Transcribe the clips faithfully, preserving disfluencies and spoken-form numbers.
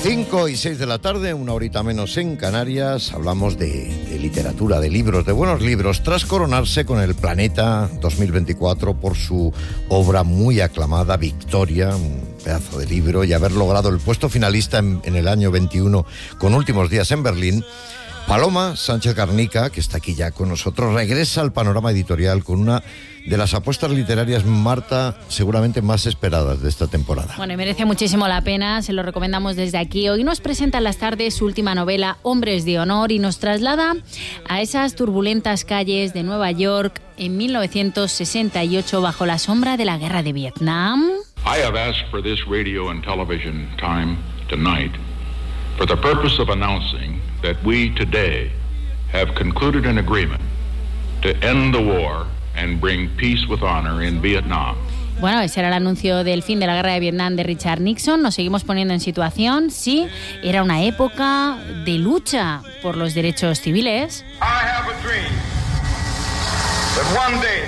cinco y seis de la tarde, una horita menos en Canarias, hablamos de, de literatura, de libros, de buenos libros, tras coronarse con el Planeta dos mil veinticuatro por su obra muy aclamada, Victoria, un pedazo de libro, y haber logrado el puesto finalista en, en el año veintiuno con Últimos días en Berlín. Paloma Sánchez Garnica, que está aquí ya con nosotros, regresa al panorama editorial con una de las apuestas literarias, Marta, seguramente más esperadas de esta temporada. Bueno, y merece muchísimo la pena, se lo recomendamos desde aquí. Hoy nos presenta en las tardes su última novela, Hombres de Honor, y nos traslada a esas turbulentas calles de Nueva York en mil novecientos sesenta y ocho, bajo la sombra de la guerra de Vietnam. I have asked for this radio and television time tonight for the purpose of announcing that we today have concluded an agreement to end the war and bring peace with honor in Vietnam. Bueno, ese era el anuncio del fin de la guerra de Vietnam de Richard Nixon. Nos seguimos poniendo en situación. Sí, era una época de lucha por los derechos civiles. I have a dream that one day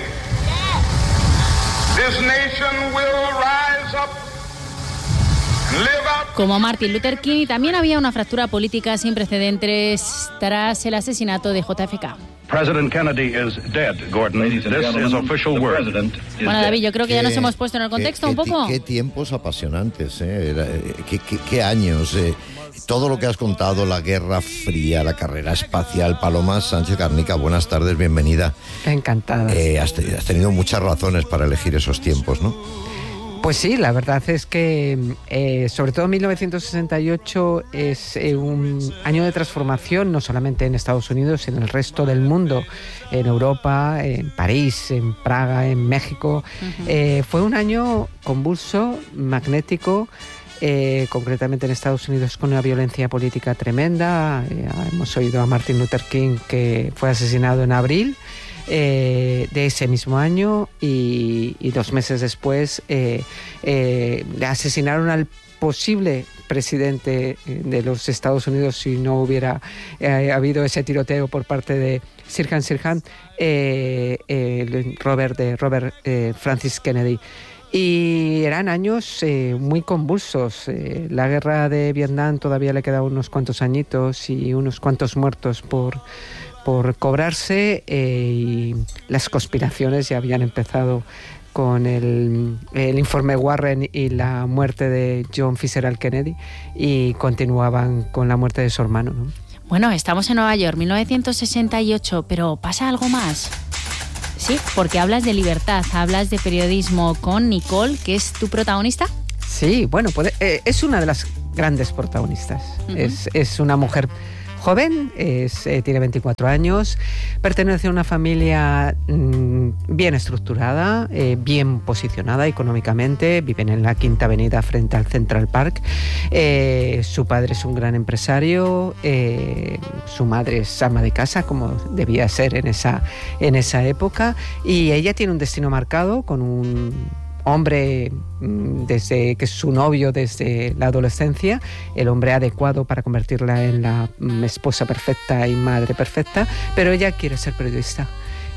this nation will rise up. Como Martin Luther King, y también había una fractura política sin precedentes tras el asesinato de J F K. President Kennedy is dead, Gordon. This is official word. Bueno, David, yo creo que ya nos hemos puesto en el contexto qué, un poco. Qué tiempos apasionantes, ¿eh? Era, qué, qué, qué años. Eh. Todo lo que has contado, la Guerra Fría, la carrera espacial. Paloma Sánchez Garnica, buenas tardes, bienvenida. Encantada. Eh, has, has tenido muchas razones para elegir esos tiempos, ¿no? Pues sí, la verdad es que eh, sobre todo mil novecientos sesenta y ocho es eh, un año de transformación, no solamente en Estados Unidos, en el resto del mundo, en Europa, en París, en Praga, en México. Uh-huh. Eh, fue un año convulso, magnético, eh, concretamente en Estados Unidos con una violencia política tremenda. Eh, hemos oído a Martin Luther King, que fue asesinado en abril Eh, de ese mismo año, y, y dos meses después eh, eh, asesinaron al posible presidente de los Estados Unidos si no hubiera eh, habido ese tiroteo por parte de Sirhan Sirhan, eh, eh, Robert, de Robert eh, Francis Kennedy. Y eran años eh, muy convulsos. Eh, la guerra de Vietnam todavía le quedaban unos cuantos añitos y unos cuantos muertos por por cobrarse, eh, y las conspiraciones ya habían empezado con el, el informe Warren y la muerte de John Fitzgerald Kennedy, y continuaban con la muerte de su hermano, ¿no? Bueno, estamos en Nueva York, mil novecientos sesenta y ocho, pero ¿pasa algo más? Sí, porque hablas de libertad, hablas de periodismo con Nicole, que es tu protagonista. Sí, bueno, puede, eh, es una de las grandes protagonistas. Uh-huh. Es, es una mujer joven, es, eh, tiene veinticuatro años, pertenece a una familia mmm, bien estructurada, eh, bien posicionada económicamente, viven en la Quinta Avenida frente al Central Park. Eh, su padre es un gran empresario, eh, su madre es ama de casa, como debía ser en esa, en esa época, y ella tiene un destino marcado con un hombre desde que es su novio desde la adolescencia, el hombre adecuado para convertirla en la esposa perfecta y madre perfecta, pero ella quiere ser periodista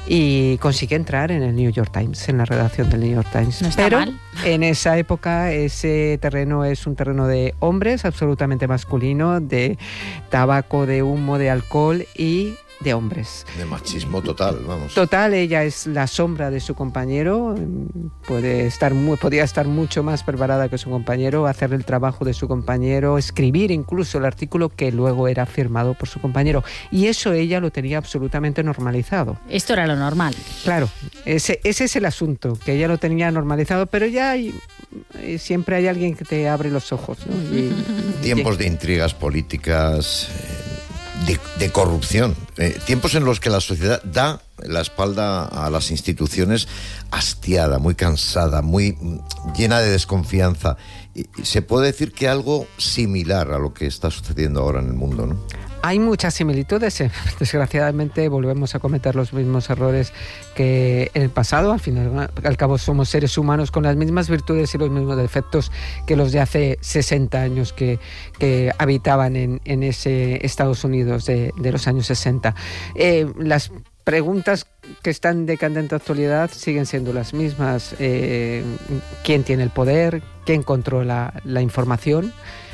y consigue entrar en el New York Times, en la redacción del New York Times. No está pero mal. En esa época ese terreno es un terreno de hombres, absolutamente masculino, de tabaco, de humo, de alcohol y de hombres. De machismo total, vamos. Total, ella es la sombra de su compañero, puede estar muy, podía estar mucho más preparada que su compañero, hacer el trabajo de su compañero, escribir incluso el artículo que luego era firmado por su compañero. Y eso ella lo tenía absolutamente normalizado. Esto era lo normal. Claro, ese, ese es el asunto, que ella lo tenía normalizado, pero ya hay, siempre hay alguien que te abre los ojos, ¿no? Y, Tiempos de intrigas políticas, De, de corrupción, eh, tiempos en los que la sociedad da la espalda a las instituciones, hastiada, muy cansada, muy llena de desconfianza. Y, y se puede decir que algo similar a lo que está sucediendo ahora en el mundo, ¿no? Hay muchas similitudes, desgraciadamente volvemos a cometer los mismos errores que en el pasado. Al final, al cabo, somos seres humanos con las mismas virtudes y los mismos defectos que los de hace sesenta años que, que habitaban en, en ese Estados Unidos de, de los años sesenta. Eh, las preguntas que están de candente actualidad siguen siendo las mismas. Eh, ¿Quién tiene el poder? ¿Quién controla la información?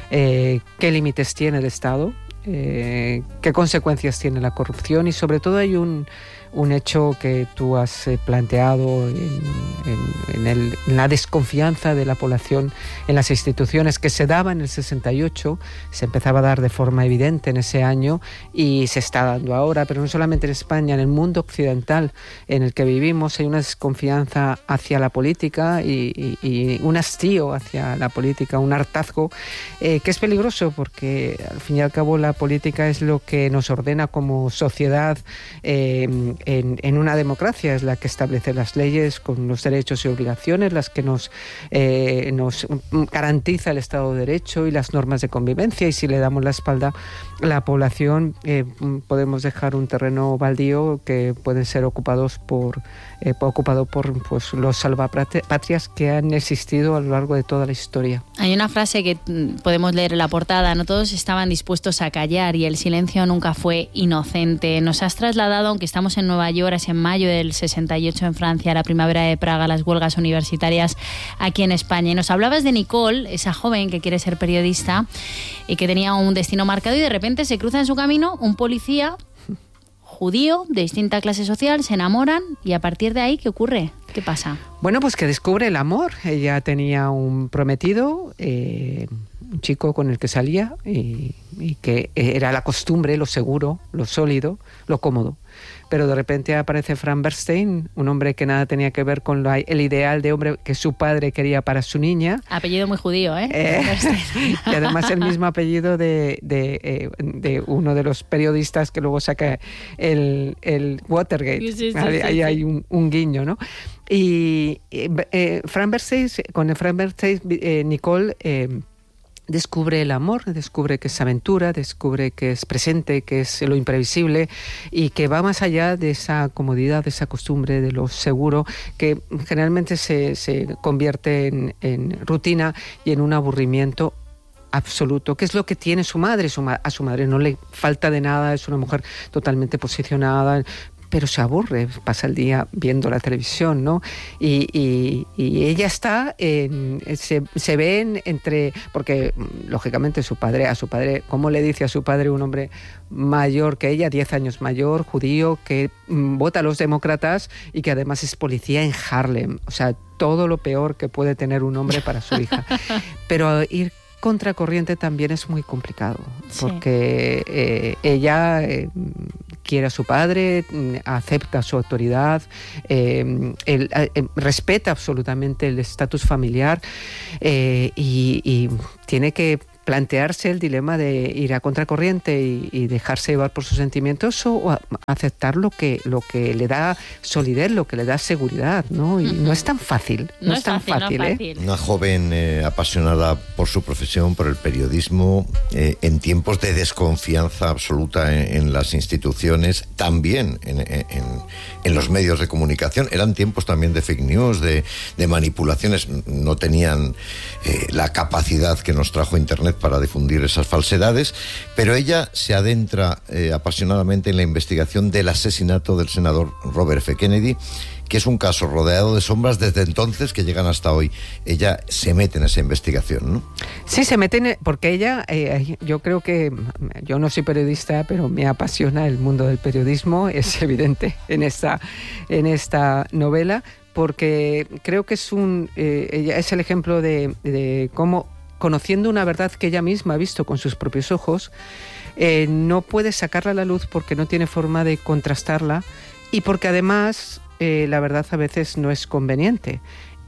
eh, qué límites tiene el Estado, eh, qué consecuencias tiene la corrupción y sobre todo hay un, un hecho que tú has eh, planteado en, en, en, el, en la desconfianza de la población en las instituciones que se daba en el sesenta y ocho, se empezaba a dar de forma evidente en ese año y se está dando ahora, pero no solamente en España, en el mundo occidental en el que vivimos hay una desconfianza hacia la política y, y, y un hastío hacia la política, un hartazgo eh, que es peligroso porque al fin y al cabo la política es lo que nos ordena como sociedad eh, En, en una democracia, es la que establece las leyes con los derechos y obligaciones, las que nos, eh, nos garantiza el Estado de Derecho y las normas de convivencia, y si le damos la espalda a la población eh, podemos dejar un terreno baldío que pueden ser ocupados por, eh, ocupado por pues, los salvapatrias que han existido a lo largo de toda la historia. Hay una frase que podemos leer en la portada: no todos estaban dispuestos a callar y el silencio nunca fue inocente. Nos has trasladado, aunque estamos en Nueva York, es en mayo del sesenta y ocho en Francia, la primavera de Praga, las huelgas universitarias aquí en España. Y nos hablabas de Nicole, esa joven que quiere ser periodista y que tenía un destino marcado, y de repente se cruza en su camino un policía judío de distinta clase social, se enamoran y a partir de ahí, ¿qué ocurre? ¿Qué pasa? Bueno, pues que descubre el amor. Ella tenía un prometido, eh, un chico con el que salía y, y que era la costumbre, lo seguro, lo sólido, lo cómodo. Pero de repente aparece Frank Bernstein, un hombre que nada tenía que ver con la, el ideal de hombre que su padre quería para su niña. Apellido muy judío, ¿eh? eh y además el mismo apellido de, de, eh, de uno de los periodistas que luego saca el, el Watergate. Sí, sí, sí, ahí sí, sí. hay un, un guiño, ¿no? Y eh, Frank Bernstein, con el Frank Bernstein, eh, Nicole... Eh, descubre el amor, descubre que es aventura, descubre que es presente, que es lo imprevisible y que va más allá de esa comodidad, de esa costumbre, de lo seguro, que generalmente se, se convierte en, en rutina y en un aburrimiento absoluto, que es lo que tiene su madre. Su ma- a su madre no le falta de nada, es una mujer totalmente posicionada, pero se aburre, pasa el día viendo la televisión, ¿no? Y, y, y ella está, en, se, se ve en, entre, porque lógicamente su padre, a su padre, ¿cómo le dice a su padre un hombre mayor que ella, diez años mayor, judío, que mm, vota a los demócratas y que además es policía en Harlem? O sea, todo lo peor que puede tener un hombre para su hija. Pero ir contracorriente también es muy complicado, porque sí. eh, ella eh, quiere a su padre, acepta su autoridad, eh, él, eh, respeta absolutamente el estatus familiar eh, y, y tiene que plantearse el dilema de ir a contracorriente y, y dejarse llevar por sus sentimientos o a, aceptar lo que, lo que le da solidez, lo que le da seguridad, ¿no? Y uh-huh. no es tan fácil, no, no es tan fácil, fácil, no ¿eh? fácil. Una joven eh, apasionada por su profesión, por el periodismo, eh, en tiempos de desconfianza absoluta en, en las instituciones, también en, en, en los medios de comunicación. Eran tiempos también de fake news, de, de manipulaciones. No tenían eh, la capacidad que nos trajo Internet para difundir esas falsedades, pero ella se adentra eh, apasionadamente en la investigación del asesinato del senador Robert F. Kennedy, que es un caso rodeado de sombras desde entonces que llegan hasta hoy. Ella se mete en esa investigación, ¿no? Sí, se mete en, porque ella, eh, yo creo que, yo no soy periodista, pero me apasiona el mundo del periodismo, es evidente en esta, en esta novela, porque creo que es un, eh, ella es el ejemplo de, de cómo, conociendo una verdad que ella misma ha visto con sus propios ojos, eh, no puede sacarla a la luz porque no tiene forma de contrastarla y porque además eh, la verdad a veces no es conveniente.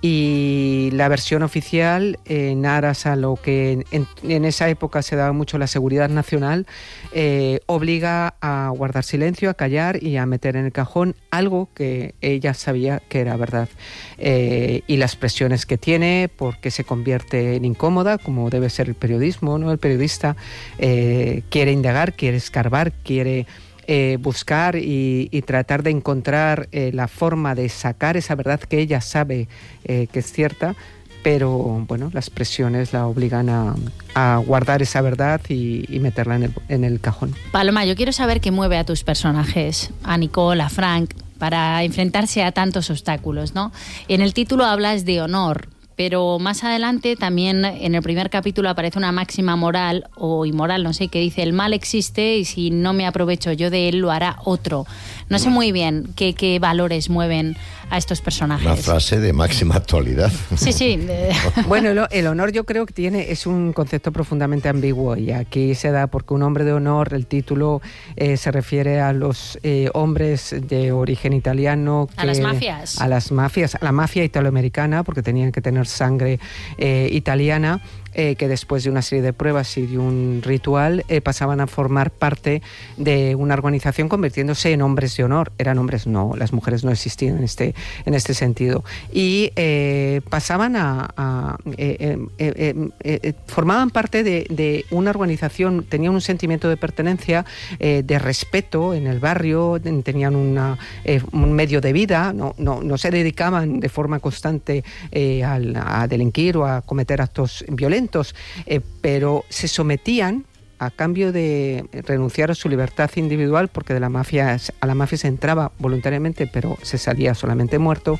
Y la versión oficial, eh, en aras a lo que en, en esa época se daba mucho la seguridad nacional, eh, obliga a guardar silencio, a callar y a meter en el cajón algo que ella sabía que era verdad. Eh, y las presiones que tiene, porque se convierte en incómoda, como debe ser el periodismo, ¿no? El periodista eh, quiere indagar, quiere escarbar, quiere... Eh, buscar y, y tratar de encontrar eh, la forma de sacar esa verdad que ella sabe eh, que es cierta, pero bueno, las presiones la obligan a, a guardar esa verdad y, y meterla en el, en el cajón. Paloma, yo quiero saber qué mueve a tus personajes, a Nicole, a Frank, para enfrentarse a tantos obstáculos, ¿no? En el título hablas de honor. pero más adelante también en el primer capítulo aparece una máxima moral o inmoral, no sé, que dice: el mal existe y si no me aprovecho yo de él, lo hará otro. No sé muy bien qué, qué valores mueven a estos personajes. Una frase de máxima actualidad. Sí, sí. Bueno, el, el honor yo creo que tiene es un concepto profundamente ambiguo, y aquí se da porque un hombre de honor, el título eh, se refiere a los eh, hombres de origen italiano. Que, a las mafias. A las mafias, a la mafia italoamericana, porque tenían que tener sangre eh, italiana. Eh, que después de una serie de pruebas y de un ritual eh, pasaban a formar parte de una organización, convirtiéndose en hombres de honor. Eran hombres, no, las mujeres no existían en este, en este sentido. Y eh, pasaban a... a eh, eh, eh, eh, formaban parte de, de una organización, tenían un sentimiento de pertenencia, eh, de respeto en el barrio, tenían una, eh, un medio de vida, no, no, no se dedicaban de forma constante eh, al, a delinquir o a cometer actos violentos. Eh, pero se sometían a cambio de renunciar a su libertad individual, porque de la mafia, a la mafia se entraba voluntariamente, pero se salía solamente muerto.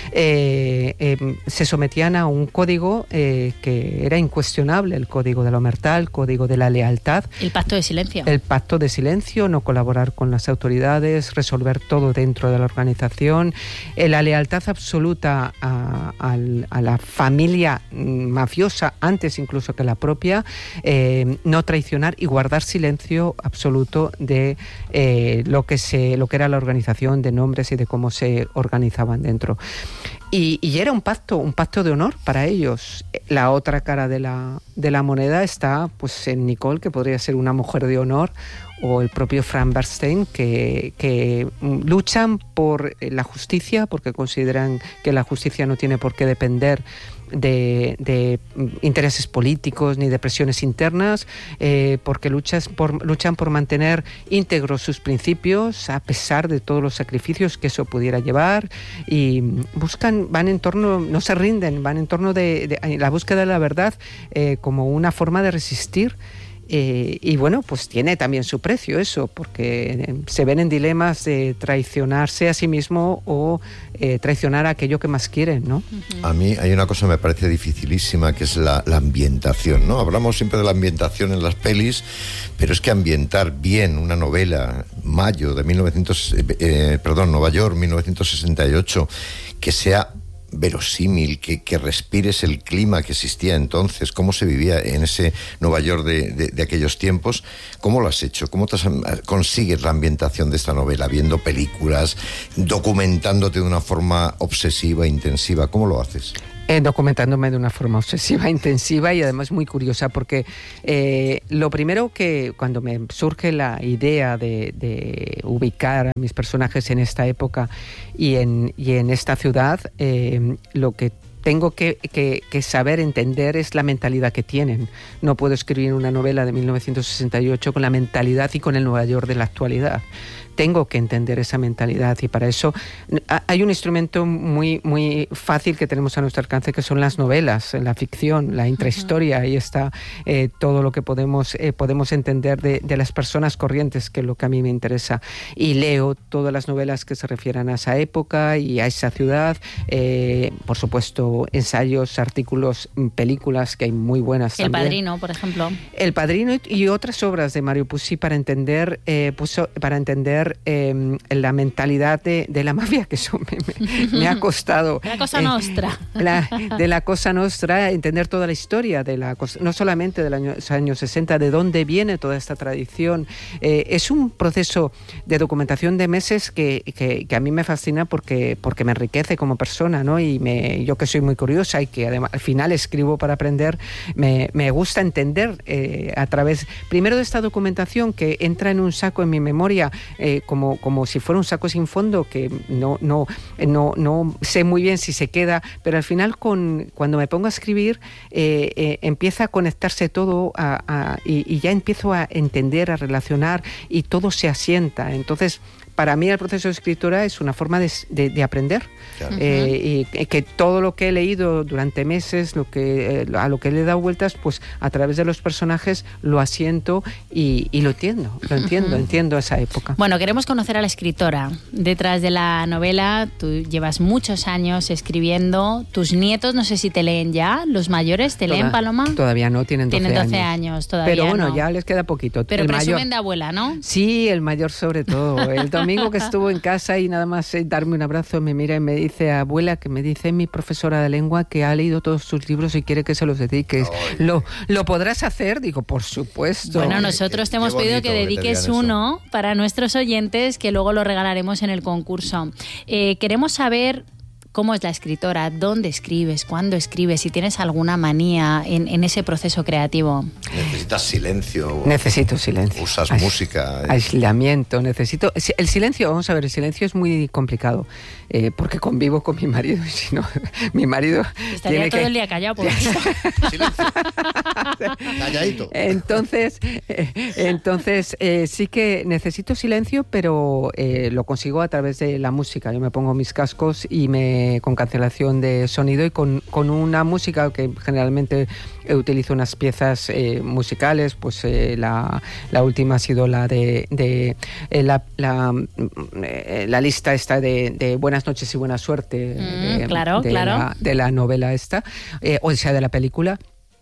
Eh, eh, se sometían a un código eh, que era incuestionable, el código de la omertà, el código de la lealtad. El pacto de silencio. El pacto de silencio, no colaborar con las autoridades, resolver todo dentro de la organización, eh, la lealtad absoluta a, a, a la familia mafiosa, antes incluso que la propia, eh, no traicionar y guardar silencio absoluto de eh, lo que se, lo que era la organización, de nombres y de cómo se organizaban dentro. Y, y era un pacto, un pacto de honor para ellos. La otra cara de la, de la moneda está pues en Nicole, que podría ser una mujer de honor, o el propio Fran Bernstein, que, que luchan por la justicia, porque consideran que la justicia no tiene por qué depender de, de intereses políticos ni de presiones internas, eh, porque luchas por, luchan por mantener íntegros sus principios a pesar de todos los sacrificios que eso pudiera llevar, y buscan, van en torno, no se rinden, van en torno de, de la búsqueda de la verdad eh, como una forma de resistir. Eh, y bueno, pues tiene también su precio eso, porque se ven en dilemas de traicionarse a sí mismo o eh, traicionar a aquello que más quieren, ¿no? A mí hay una cosa que me parece dificilísima, que es la, la ambientación, ¿no? Hablamos siempre de la ambientación en las pelis, pero es que ambientar bien una novela, mayo de mil novecientos, eh, perdón, Nueva York, mil novecientos sesenta y ocho, que sea verosímil, que, que respires el clima que existía entonces, cómo se vivía en ese Nueva York de, de, de aquellos tiempos. ¿Cómo lo has hecho? ¿Cómo te has, consigues la ambientación de esta novela? Viendo películas, documentándote de una forma obsesiva, intensiva. ¿Cómo lo haces? Eh, documentándome de una forma obsesiva, intensiva y además muy curiosa, porque eh, lo primero que cuando me surge la idea de, de ubicar a mis personajes en esta época y en, y en esta ciudad, eh, lo que tengo que, que, que saber entender es la mentalidad que tienen. No puedo escribir una novela de mil novecientos sesenta y ocho con la mentalidad y con el Nueva York de la actualidad. Tengo que entender esa mentalidad, y para eso hay un instrumento muy, muy fácil que tenemos a nuestro alcance, que son las novelas, la ficción, la intrahistoria. Ahí está eh, todo lo que podemos, eh, podemos entender de, de las personas corrientes, que es lo que a mí me interesa. Y leo todas las novelas que se refieran a esa época y a esa ciudad. Eh, por supuesto, ensayos, artículos, películas, que hay muy buenas El también. Padrino, por ejemplo. El Padrino y otras obras de Mario Puzo para entender, eh, Puzo, para entender Eh, la mentalidad de, de la mafia, que eso me, me, me ha costado. La cosa eh, nostra. La, de la cosa nostra, entender toda la historia, de la cosa, no solamente de los años sesenta, de dónde viene toda esta tradición. Eh, es un proceso de documentación de meses que, que, que a mí me fascina porque, porque me enriquece como persona, ¿no? Y me, yo que soy muy curiosa y que además al final escribo para aprender, me, me gusta entender eh, a través, primero de esta documentación que entra en un saco en mi memoria, eh, Como, como si fuera un saco sin fondo, que no, no, no, no sé muy bien si se queda, pero al final con, cuando me pongo a escribir eh, eh, empieza a conectarse todo a, a, y, y ya empiezo a entender, a relacionar, y todo se asienta. Entonces para mí el proceso de escritura es una forma de, de, de aprender. Claro. Eh, y que todo lo que he leído durante meses, lo que, eh, a lo que le he dado vueltas, pues a través de los personajes lo asiento y, y lo entiendo, lo entiendo, uh-huh. entiendo esa época. Bueno, queremos conocer a la escritora. Detrás de la novela, tú llevas muchos años escribiendo. Tus nietos, no sé si te leen ya, los mayores, ¿te Toda, leen, Paloma? Todavía no, tienen doce, tienen doce años. años todavía Pero bueno, no. ya les queda poquito. Pero el presumen mayor, de abuela, ¿no? Sí, el mayor sobre todo. El domingo que estuvo en casa y nada más eh, darme un abrazo, me mira y me dice, abuela, que me dice mi profesora de lengua que ha leído todos tus libros y quiere que se los dediques. ¿Lo, ¿Lo podrás hacer? Digo, por supuesto. Bueno, nosotros te hemos pedido que dediques uno para nuestros oyentes, que luego lo regalaremos en el concurso. Eh, queremos saber cómo es la escritora, dónde escribes, cuándo escribes, si tienes alguna manía en, en ese proceso creativo. ¿Necesitas silencio? Necesito silencio. ¿Usas Ais- música? Aislamiento, necesito... El silencio, vamos a ver, el silencio es muy complicado, eh, porque convivo con mi marido y si no, mi marido... Estaría tiene todo que... el día callado por eso. Silencio. Calladito. Entonces, eh, entonces eh, sí que necesito silencio, pero eh, lo consigo a través de la música. Yo me pongo mis cascos y me con cancelación de sonido y con, con una música que generalmente eh, utilizo unas piezas eh, musicales, pues eh, la, la última ha sido la de, de eh, la, la, eh, la lista esta de, de Buenas noches y buena suerte, Mm, de, claro, de, claro. La, de la novela esta, eh, o sea, de la película.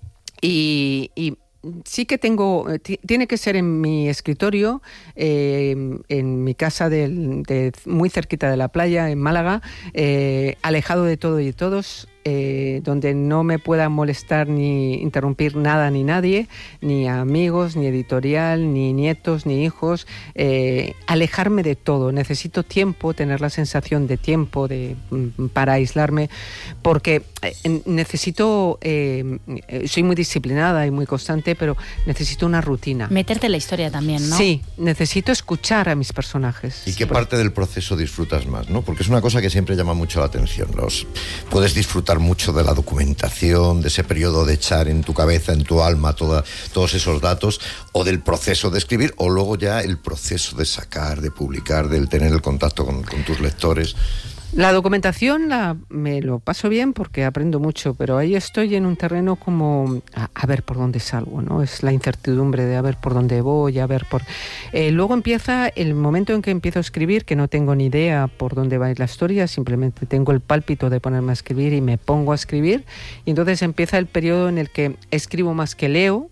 Y, y sí que tengo, t- tiene que ser en mi escritorio, eh, en mi casa del, de, muy cerquita de la playa, en Málaga, eh, alejado de todo y de todos, eh, donde no me pueda molestar ni interrumpir nada ni nadie, ni amigos, ni editorial, ni nietos, ni hijos, eh, alejarme de todo. Necesito tiempo, tener la sensación de tiempo de, para aislarme, porque eh, necesito, eh, soy muy disciplinada y muy constante, pero necesito una rutina. Meterte en la historia también, ¿no? Sí, necesito escuchar a mis personajes. ¿Y qué parte del proceso disfrutas más, no? Porque es una cosa que siempre llama mucho la atención. Los, puedes disfrutar mucho de la documentación, de ese periodo de echar en tu cabeza, en tu alma, toda, todos esos datos, o del proceso de escribir, o luego ya el proceso de sacar, de publicar, del tener el contacto con, con tus lectores. La documentación la, me lo paso bien porque aprendo mucho, pero ahí estoy en un terreno como a, a ver por dónde salgo, ¿no? Es la incertidumbre de a ver por dónde voy, a ver por... Eh, luego empieza el momento en que empiezo a escribir, que no tengo ni idea por dónde va a ir la historia, simplemente tengo el pálpito de ponerme a escribir y me pongo a escribir, y entonces empieza el periodo en el que escribo más que leo.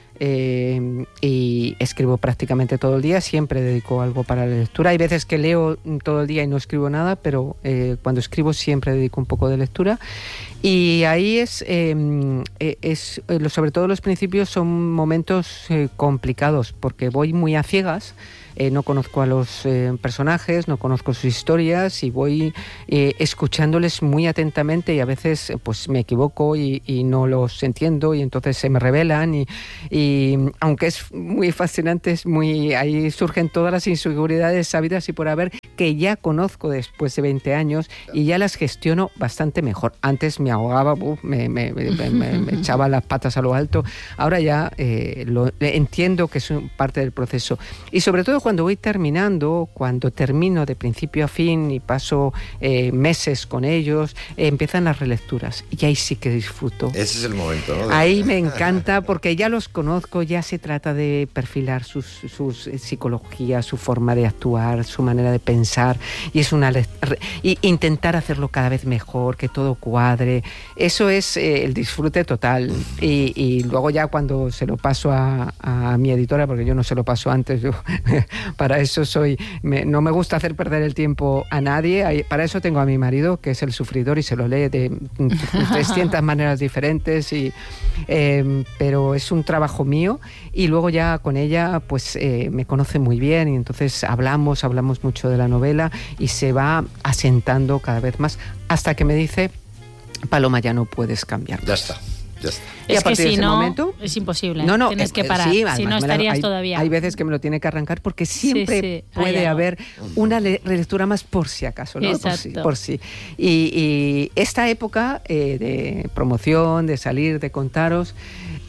Eh, y escribo prácticamente todo el día, siempre dedico algo para la lectura. Hay veces que leo todo el día y no escribo nada, pero eh, cuando escribo siempre dedico un poco de lectura. Y ahí es, eh, es eh, sobre todo los principios son momentos eh, complicados, porque voy muy a ciegas. Eh, no conozco a los eh, personajes, no conozco sus historias y voy eh, escuchándoles muy atentamente, y a veces pues me equivoco y, y no los entiendo, y entonces se me revelan y, y aunque es muy fascinante, es muy, ahí surgen todas las inseguridades sabidas y por haber, que ya conozco después de veinte años y ya las gestiono bastante mejor. Antes me ahogaba, uf, me, me, me, me, me echaba las patas a lo alto. Ahora ya eh, lo, entiendo que es parte del proceso, y sobre todo cuando voy terminando, cuando termino de principio a fin y paso eh, meses con ellos, eh, empiezan las relecturas y ahí sí que disfruto. Ese es el momento, ¿no? Ahí me encanta porque ya los conozco, ya se trata de perfilar sus, sus eh, psicología, su forma de actuar, su manera de pensar, y es una y intentar hacerlo cada vez mejor, que todo cuadre. Eso es eh, el disfrute total. Y, y luego ya cuando se lo paso a, a mi editora, porque yo no se lo paso antes, yo para eso soy, me, no me gusta hacer perder el tiempo a nadie. Para eso tengo a mi marido, que es el sufridor y se lo lee de trescientas maneras diferentes, y, eh, pero es un trabajo mío, y luego ya con ella pues eh, me conoce muy bien, y entonces hablamos, hablamos mucho de la novela y se va asentando cada vez más hasta que me dice: Paloma, ya no puedes cambiar. Ya está. Ya está. Es Y a que partir de si ese no, momento, es imposible. No, no, Tienes eh, que parar. sí, si no, además, estarías hay, todavía. Hay veces que me lo tiene que arrancar porque siempre Sí, sí, puede hay algo. haber una le- relectura más por si acaso, ¿no? Por si. Exacto. Por si. Y, y esta época eh, de promoción, de salir, de contaros,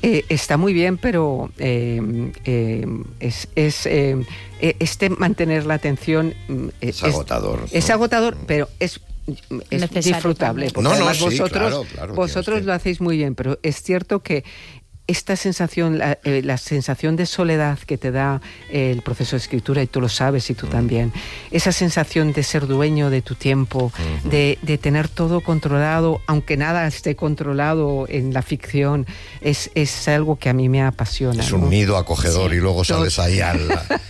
Eh, está muy bien, pero eh, eh, es, es eh, este mantener la atención es, es agotador. ¿no? Es agotador, pero es es disfrutable. Porque no, no, además sí, vosotros, claro, claro, vosotros que... lo hacéis muy bien, pero es cierto que esta sensación, la, eh, la sensación de soledad que te da eh, el proceso de escritura, y tú lo sabes y tú mm. también, esa sensación de ser dueño de tu tiempo, mm-hmm. de, de tener todo controlado, aunque nada esté controlado en la ficción, es, es algo que a mí me apasiona. Es un ¿no? nido acogedor, sí. Y luego sales ahí al,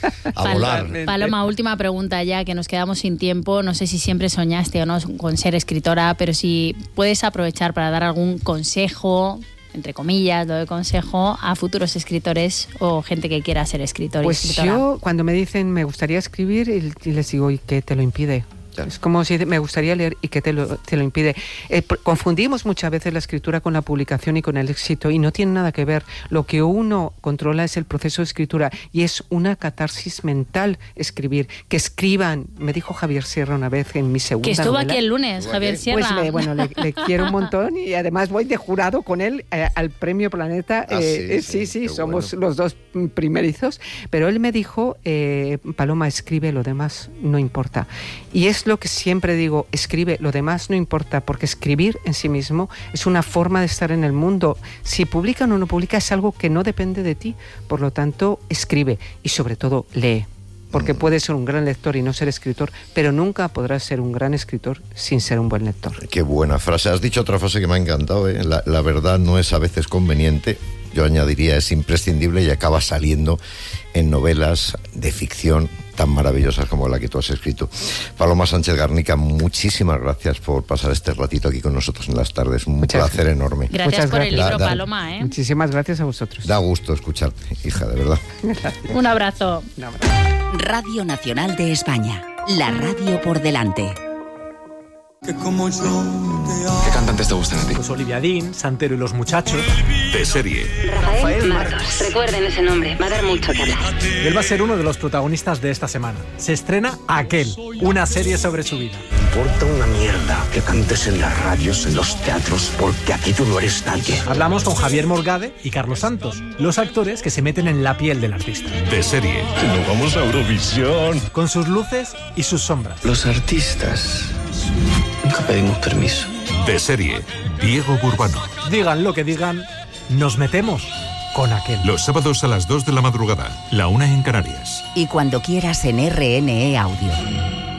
a volar. Paloma, última pregunta ya, que nos quedamos sin tiempo. No sé si siempre soñaste o no con ser escritora, pero si puedes aprovechar para dar algún consejo, entre comillas, lo de consejo, a futuros escritores o gente que quiera ser escritor y pues escritora. Yo, cuando me dicen me gustaría escribir, y les digo, ¿y qué te lo impide? Claro. Es como si me gustaría leer y que te lo, te lo impide. Eh, confundimos muchas veces la escritura con la publicación y con el éxito, y no tiene nada que ver. Lo que uno controla es el proceso de escritura, y es una catarsis mental escribir. Que escriban, me dijo Javier Sierra una vez en mi segunda Que estuvo novela. aquí el lunes, Javier Sierra. Pues me, bueno, le, le quiero un montón, y además voy de jurado con él eh, al Premio Planeta. Ah, eh, sí, sí, sí, sí somos bueno. los dos primerizos. Pero él me dijo, eh, Paloma, escribe, lo demás no importa. Y es lo que siempre digo. Digo, escribe, lo demás no importa, porque escribir en sí mismo es una forma de estar en el mundo. Si publica o no publica es algo que no depende de ti. Por lo tanto, escribe y sobre todo lee. Porque puedes ser un gran lector y no ser escritor, pero nunca podrás ser un gran escritor sin ser un buen lector. Qué buena frase. Has dicho otra frase que me ha encantado, ¿eh? La, la verdad no es a veces conveniente. Yo añadiría es imprescindible, y acaba saliendo en novelas de ficción tan maravillosas como la que tú has escrito. Paloma Sánchez Garnica, muchísimas gracias por pasar este ratito aquí con nosotros en las tardes. Un Muchas placer gracias. enorme. Gracias Muchas por gracias. el libro, Da, da, Paloma. ¿eh? Muchísimas gracias a vosotros. Da gusto escucharte, hija, de verdad. Un abrazo. Un abrazo. Radio Nacional de España, la radio por delante. Que como yo te amo. ¿Qué cantantes te gustan a ti? Pues Olivia Dean, Santero y los Muchachos. De serie. Rafael Martos. Recuerden ese nombre, va a dar mucho que hablar. Él va a ser uno de los protagonistas de esta semana. Se estrena Aquel, una serie sobre su vida. Importa una mierda que cantes en las radios, en los teatros, porque aquí tú no eres nadie. Hablamos con Javier Morgade y Carlos Santos, los actores que se meten en la piel del artista. De serie. Nos vamos a Eurovisión. Con sus luces y sus sombras. Los artistas nunca pedimos permiso. De serie. Diego Burbano. Digan lo que digan, nos metemos con Aquel. Los sábados a las dos de la madrugada, la una en Canarias. Y cuando quieras en R N E Audio.